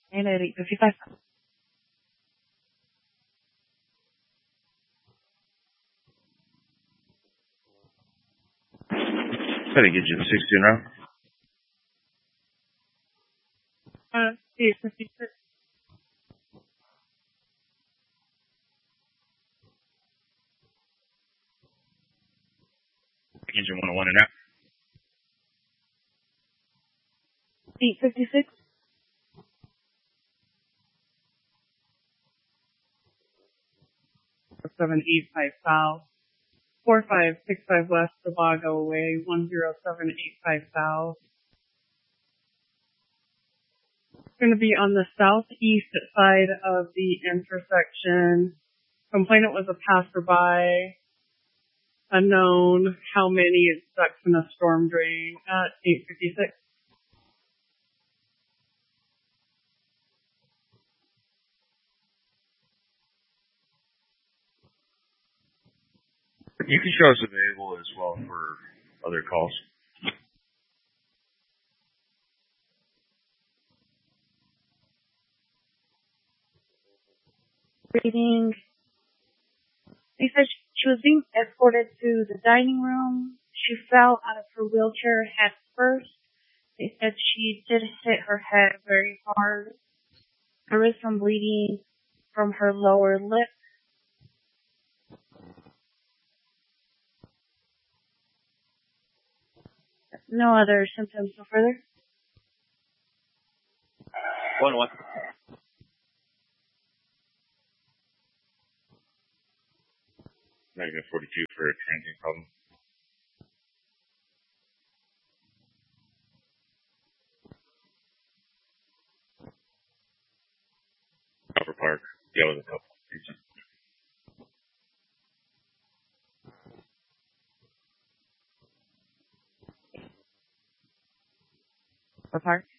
And at 8:55. Try to get you the 16 round. 8:56. Engine 101 and out. 8:56. 785 south. 4565 west, Tobago away. 10785 south. It's going to be on the southeast side of the intersection. Complainant was a passerby. Unknown. How many is stuck in a storm drain at 8:56. You can show us available as well for other calls. Reading. They said she was being escorted to the dining room. She fell out of her wheelchair head first. They said she did hit her head very hard. There is some bleeding from her lower lip. No other symptoms so further. 1-1. Negative 42 for a transient problem. Upper Park. Yeah, with a couple. Upper Park.